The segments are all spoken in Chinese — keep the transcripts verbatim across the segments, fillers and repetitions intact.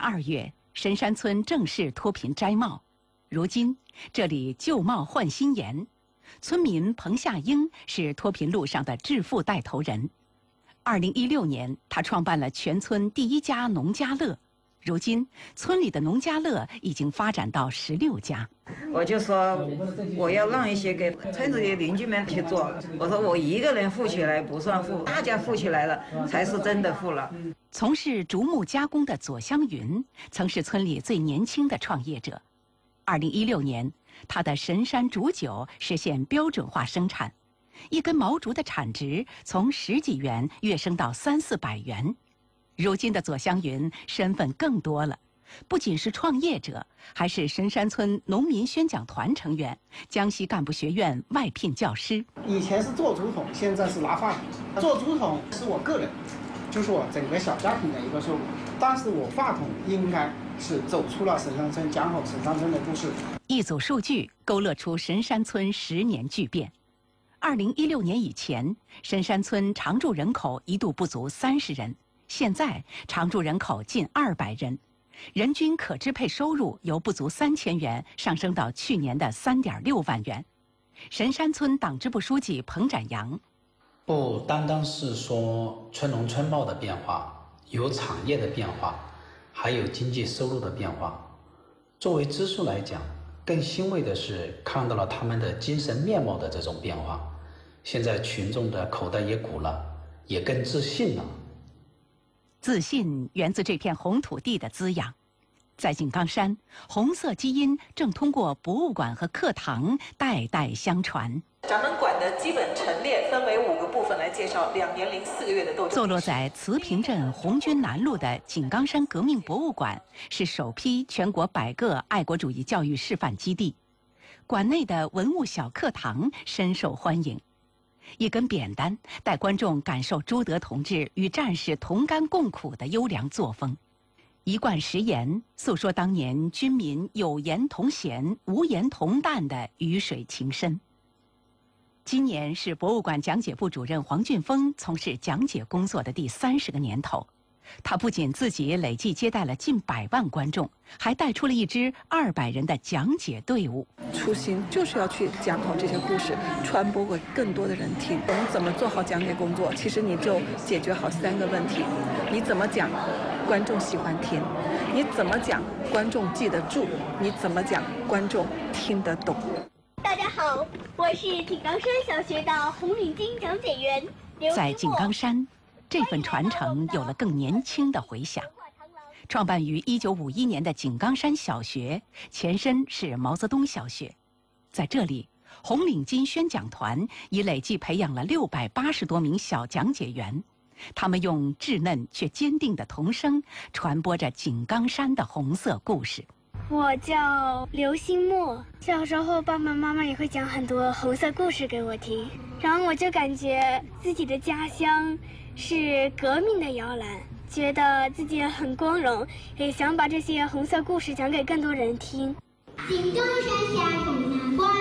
二月，神山村正式脱贫摘帽。如今，这里旧貌换新颜。村民彭夏英是脱贫路上的致富带头人。二零一六年，他创办了全村第一家农家乐。如今，村里的农家乐已经发展到十六家。 我就说我要让一些给村子里邻居们去做。我说我一个人富起来不算富，大家富起来了才是真的富了。 从事竹木加工的左香云，曾是村里最年轻的创业者。二零一六年，他的神山竹酒实现标准化生产，一根毛竹的产值从十几元跃升到三四百元。如今的左香云身份更多了，不仅是创业者，还是神山村农民宣讲团成员，江西干部学院外聘教师。 以前是做竹筒，现在是拉话筒。做竹筒是我个人，就是我整个小家庭的一个收入，但是我话筒应该是走出了神山村，讲好神山村的故事。 一组数据勾勒出神山村十年巨变。二零一六年以前，神山村常住人口一度不足三十人。现在常住人口近二百人，人均可支配收入由不足三千元上升到去年的三点六万元。神山村党支部书记彭展阳： 不单单是说村农村貌的变化，有产业的变化，还有经济收入的变化。作为支书来讲，更欣慰的是看到了他们的精神面貌的这种变化。现在群众的口袋也鼓了，也更自信了。 自信源自这片红土地的滋养。在井冈山，红色基因正通过博物馆和课堂代代相传。 咱们馆的基本陈列分为五个部分来介绍两年零四个月的斗争。 坐落在慈平镇红军南路的井冈山革命博物馆，是首批全国百个爱国主义教育示范基地。馆内的文物小课堂深受欢迎。一根扁担带观众感受朱德同志与战士同甘共苦的优良作风，一贯实言诉说当年军民有言同咸、无言同淡的鱼水情深。今年是博物馆讲解部主任黄俊峰从事讲解工作的第三十个年头。他不仅自己累计接待了近百万观众，还带出了一支二百人的讲解队伍。 初心就是要去讲好这些故事，传播给更多的人听。我们怎么做好讲解工作？其实你就解决好三个问题：你怎么讲，观众喜欢听；你怎么讲，观众记得住；你怎么讲，观众听得懂。 大家好，我是井冈山小学的红领巾讲解员刘在井冈山，这份传承有了更年轻的回响。创办于一九五一年的井冈山小学，前身是毛泽东小学。在这里，红领巾宣讲团已累计培养了六百八十多名小讲解员，他们用稚嫩却坚定的童声，传播着井冈山的红色故事。 我叫刘新墨，小时候爸爸妈妈也会讲很多红色故事给我听，然后我就感觉自己的家乡是革命的摇篮，觉得自己很光荣，也想把这些红色故事讲给更多人听。 井冈山下东南关，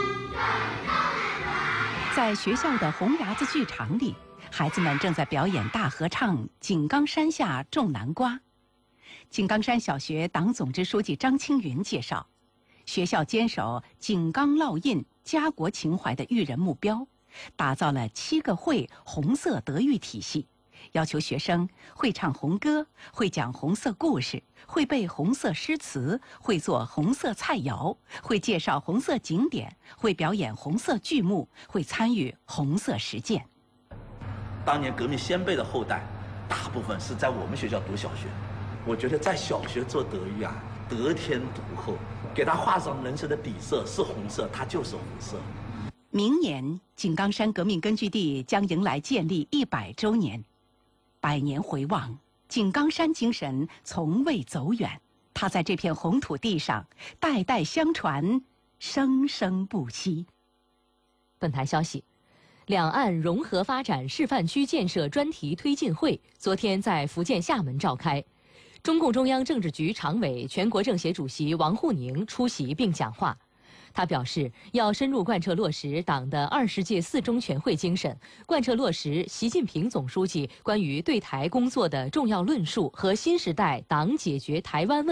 在学校的红牙子剧场里，孩子们正在表演大合唱《井冈山下种南瓜》。井冈山小学党总支书记张青云介绍，学校坚守井冈烙印、家国情怀的育人目标，打造了七个会红色德育体系，要求学生会唱红歌，会讲红色故事，会背红色诗词，会做红色菜肴，会介绍红色景点，会表演红色剧目，会参与红色实践。 当年革命先辈的后代，大部分是在我们学校读小学。我觉得在小学做德育啊，得天独厚，给他画上人生的底色是红色，它就是红色。 明年，井冈山革命根据地将迎来建立一百周年。百年回望，井冈山精神从未走远，它在这片红土地上代代相传，生生不息。 本台消息，两岸融合发展示范区建设专题推进会昨天在福建厦门召开。中共中央政治局常委、全国政协主席王沪宁出席并讲话。他表示，要深入贯彻落实党的二十届四中全会精神，贯彻落实习近平总书记关于对台工作的重要论述和新时代党解决台湾问题